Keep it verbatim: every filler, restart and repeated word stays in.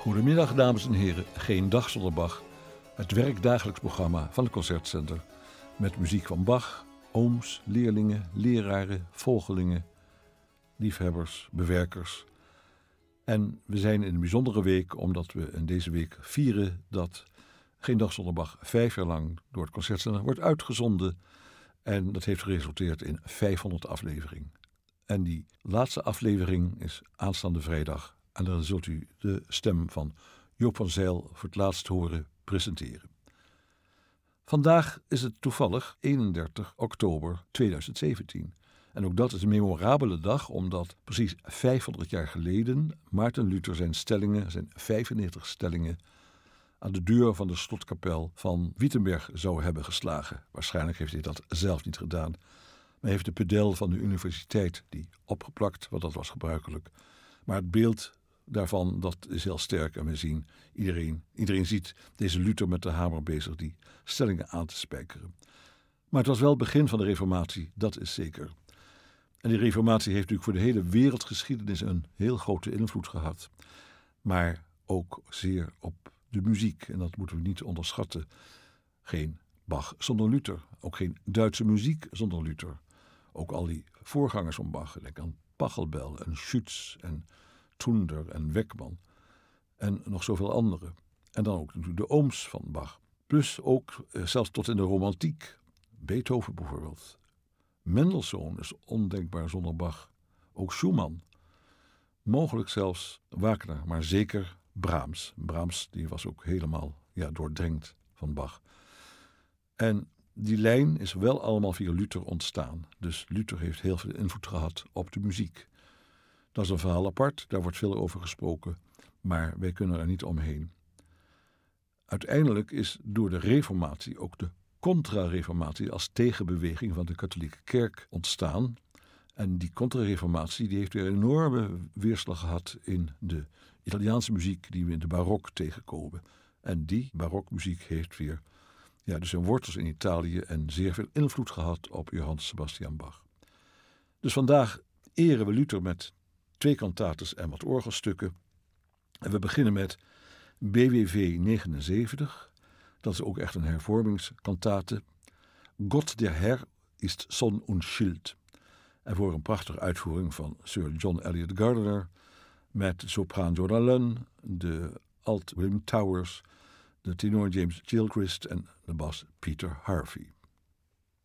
Goedemiddag dames en heren, Geen Dag Zonder Bach. Het werkdagelijks programma van het Concertcenter. Met muziek van Bach, ooms, leerlingen, leraren, volgelingen, liefhebbers, bewerkers. En we zijn in een bijzondere week omdat we in deze week vieren dat Geen Dag Zonder Bach vijf jaar lang door het Concertcenter wordt uitgezonden. En dat heeft geresulteerd in vijfhonderd afleveringen. En die laatste aflevering is aanstaande vrijdag. En dan zult u de stem van Joop van Zijl voor het laatst horen presenteren. Vandaag is het toevallig eenendertig oktober tweeduizend zeventien. En ook dat is een memorabele dag, omdat precies vijfhonderd jaar geleden Maarten Luther zijn stellingen, zijn vijfennegentig stellingen, aan de deur van de slotkapel van Wittenberg zou hebben geslagen. Waarschijnlijk heeft hij dat zelf niet gedaan. Maar hij heeft de pedel van de universiteit die opgeplakt, want dat was gebruikelijk. Maar het beeld daarvan, dat is heel sterk en we zien, iedereen, iedereen ziet deze Luther met de hamer bezig die stellingen aan te spijkeren. Maar het was wel het begin van de reformatie, dat is zeker. En die reformatie heeft natuurlijk voor de hele wereldgeschiedenis een heel grote invloed gehad. Maar ook zeer op de muziek, en dat moeten we niet onderschatten. Geen Bach zonder Luther, ook geen Duitse muziek zonder Luther. Ook al die voorgangers van Bach, denk aan Pachelbel en Schütz en Toender en Weckmann en nog zoveel anderen. En dan ook natuurlijk de ooms van Bach. Plus ook eh, zelfs tot in de romantiek. Beethoven bijvoorbeeld. Mendelssohn is ondenkbaar zonder Bach. Ook Schumann. Mogelijk zelfs Wagner, maar zeker Brahms. Brahms die was ook helemaal ja, doordrenkt van Bach. En die lijn is wel allemaal via Luther ontstaan. Dus Luther heeft heel veel invloed gehad op de muziek. Dat is een verhaal apart, daar wordt veel over gesproken, maar wij kunnen er niet omheen. Uiteindelijk is door de reformatie ook de contra-reformatie als tegenbeweging van de katholieke kerk ontstaan. En die contra-reformatie die heeft weer een enorme weerslag gehad in de Italiaanse muziek die we in de barok tegenkomen. En die barokmuziek heeft weer ja, dus zijn wortels in Italië en zeer veel invloed gehad op Johann Sebastian Bach. Dus vandaag eren we Luther met twee cantates en wat orgelstukken. En we beginnen met B W V negenenzeventig. Dat is ook echt een hervormingskantate. Gott der Herr ist Sonn und Schild. En voor een prachtige uitvoering van Sir John Eliot Gardiner met de sopraan Jordan Lunn, de alt William Towers, de tenor James Gilchrist en de bas Peter Harvey.